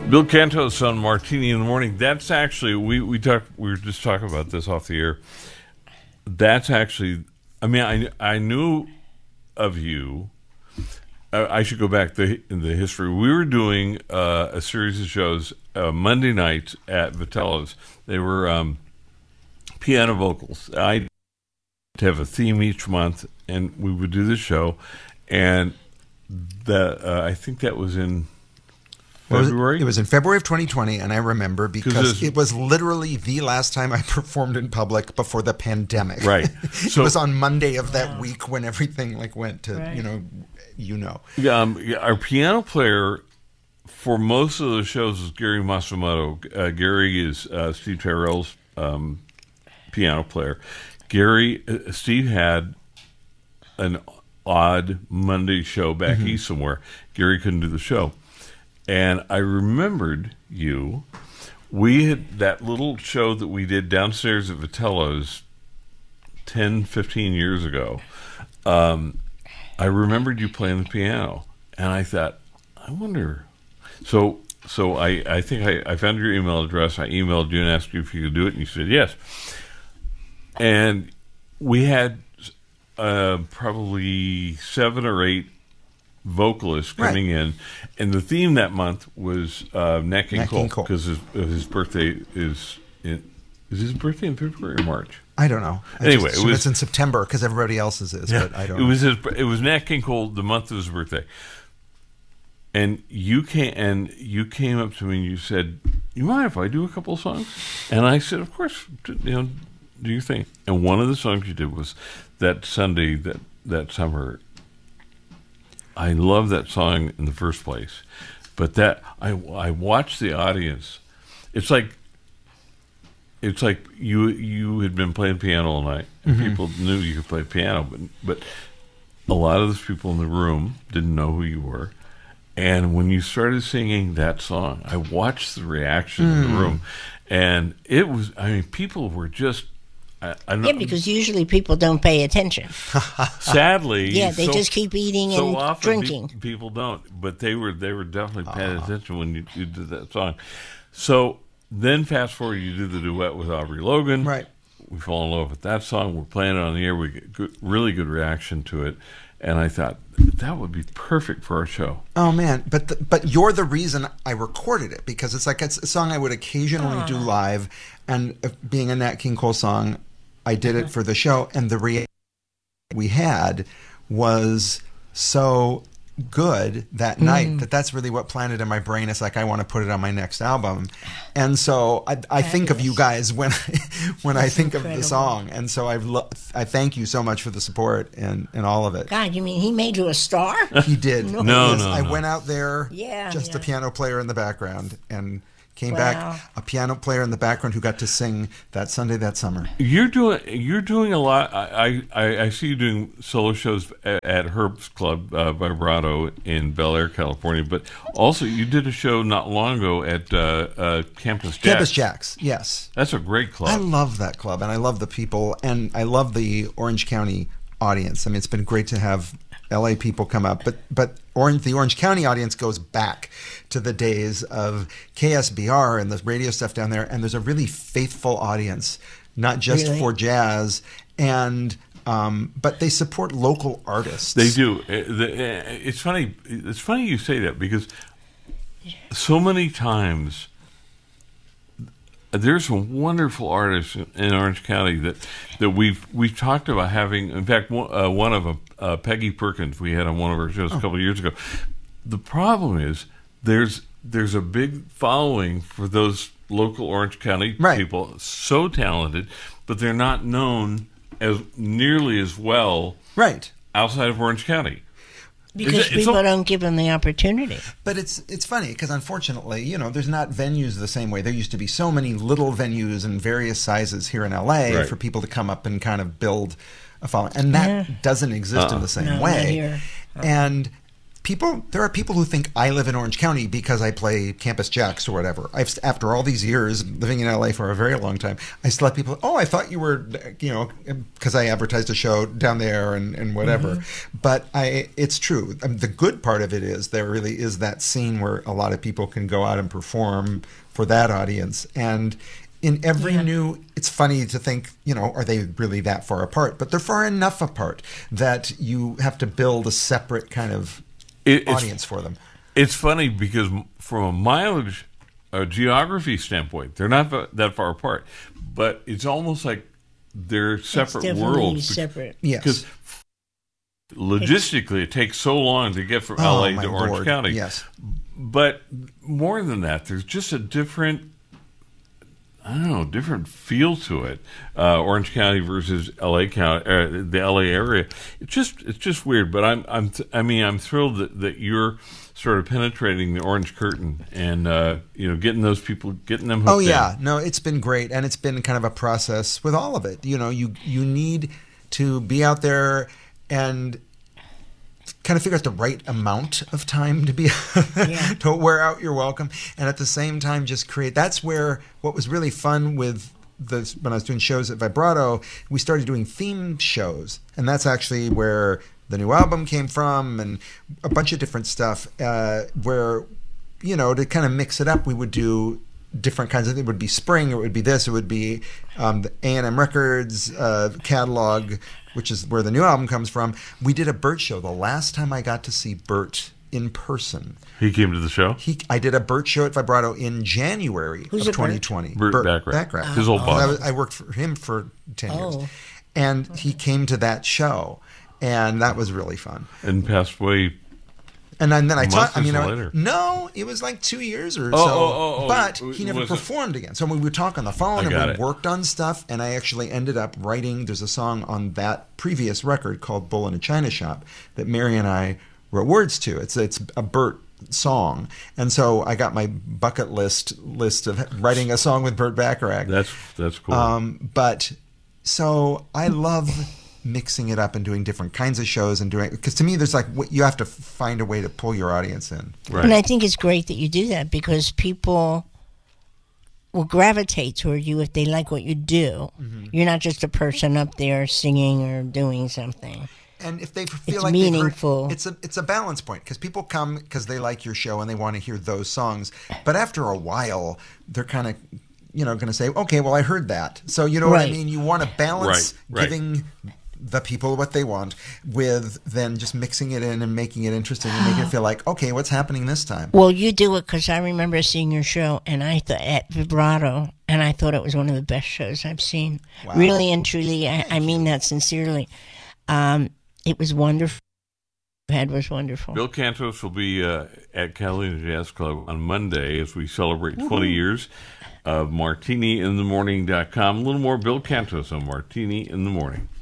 Bill Cantos on Martini in the Morning. That's actually we were just talking about this off the air. That's actually, I mean, I knew of you. I should go back in the history. We were doing a series of shows Monday nights at Vitello's. They were piano vocals. I have a theme each month, and we would do the show. And I think that was in February? It was in February of 2020, and I remember because it was literally the last time I performed in public before the pandemic. Right. So, it was on Monday of that week when everything went to, Our piano player for most of the shows was Gary Masimoto. Gary is Steve Tyrrell's piano player. Steve had an odd Monday show back east somewhere. Gary couldn't do the show. And I remembered you. We had that little show that we did downstairs at Vitello's 10, 15 years ago. I remembered you playing the piano. And I thought, I wonder. So I think I found your email address. I emailed you and asked you if you could do it. And you said yes. And we had probably 7 or 8 vocalists coming in, and the theme that month was Nat King Cole because his birthday is his birthday in February or March? I don't know. Anyway, it's in September because everybody else's is, but I don't know. It was Nat King Cole the month of his birthday, and you came up to me and you said, "You mind if I do a couple of songs?" And I said, "Of course, do your thing." And one of the songs you did was that Sunday that summer. I love that song in the first place, but that I watched the audience. It's like you had been playing piano all night, and people knew you could play piano, but a lot of those people in the room didn't know who you were. And when you started singing that song, I watched the reaction in the room, and it was. I mean, people were just. Because usually people don't pay attention. Sadly, they just keep eating and drinking. People don't, but they were definitely paying attention when you did that song. So then, fast forward, you do the duet with Aubrey Logan. Right. We fall in love with that song. We're playing it on the air. We get really good reaction to it, and I thought that would be perfect for our show. Oh man, but you're the reason I recorded it because it's a song I would occasionally do live, and being a Nat King Cole song. I did it for the show, and the reaction we had was so good that night that's really what planted in my brain. It's like I want to put it on my next album, and so I think of you guys when I think of the song, and so I thank you so much for the support and all of it. God, you mean he made you a star? He did. No. I went out there, a piano player in the background, and came back a piano player in the background who got to sing that Sunday that summer. You're doing a lot. I see you doing solo shows at Herb's Club Vibrato in Bel Air, California, but also you did a show not long ago at Campus Jacks. Campus Jacks, yes. That's a great club. I love that club, and I love the people, and I love the Orange County audience. I mean, it's been great to have LA people come up, but the Orange County audience goes back to the days of KSBR and the radio stuff down there, and there's a really faithful audience, not just for jazz, and but they support local artists. They do. It's funny. It's funny you say that because so many times there's some wonderful artists in Orange County that we've talked about having. In fact, one of them, Peggy Perkins, we had on one of our shows a couple of years ago. The problem is there's a big following for those local Orange County people, so talented, but they're not known as nearly as well outside of Orange County. Because people don't give them the opportunity. But it's funny because unfortunately, there's not venues the same way. There used to be so many little venues in various sizes here in LA for people to come up and kind of build a following, and that doesn't exist in the same way. Not here. And there are people who think I live in Orange County because I play Campus Jacks or whatever. After all these years living in LA for a very long time, I still have people, oh, I thought you were, because I advertised a show down there and whatever. But it's true. The good part of it is there really is that scene where a lot of people can go out and perform for that audience. And in every it's funny to think, are they really that far apart? But they're far enough apart that you have to build a separate kind of audience for them. It's funny because from a mileage, geography standpoint, they're not that far apart. But it's almost like they're separate worlds. Separate. Yes. Because logistically, it takes so long to get from LA to Orange County. Yes. But more than that, there's just a different feel to it. Orange County versus LA County, the LA area. It's just weird. But I'm thrilled that you're sort of penetrating the orange curtain and getting those people, getting them hooked. Oh yeah, no, it's been great, and it's been kind of a process with all of it. You need to be out there and kind of figure out the right amount of time to be to wear out your welcome, and at the same time just create. That's where what was really fun with when I was doing shows at Vibrato, we started doing theme shows, and that's actually where the new album came from, and a bunch of different stuff. Where to kind of mix it up, we would do different kinds of. It would be spring, or it would be this, it would be the A&M Records catalog, which is where the new album comes from. We did a Burt show. The last time I got to see Burt in person. He came to the show? I did a Burt show at Vibrato in January of 2020. Burt Bacharach. His old boss. I worked for him for 10 years. And he came to that show, and that was really fun. And passed away. And then I taught. Later. No, it was like 2 years or so. But he never performed again. So we would talk on the phone, and we worked on stuff. And I actually ended up writing. There's a song on that previous record called "Bull in a China Shop" that Mary and I wrote words to. It's a Burt song, and so I got my bucket list of writing a song with Burt Bacharach. That's cool. But so I love mixing it up and doing different kinds of shows and doing, because to me there's you have to find a way to pull your audience in. Right. And I think it's great that you do that, because people will gravitate toward you if they like what you do. You're not just a person up there singing or doing something. And if they feel it's like meaningful, it's a balance point, because people come because they like your show and they want to hear those songs. But after a while, they're kind of going to say, okay, well, I heard that. So what I mean. You want to balance giving the people what they want with then just mixing it in and making it interesting and making it feel like, okay, what's happening this time? Well, you do it, because I remember seeing your show, and I thought at Vibrato, and I thought it was one of the best shows I've seen. Wow. Really and truly, I mean that sincerely. It was wonderful. Head was wonderful. Bill Cantos will be at Catalina Jazz Club on Monday as we celebrate 20 years of MartiniInTheMorning.com. A little more Bill Cantos on Martini in the Morning.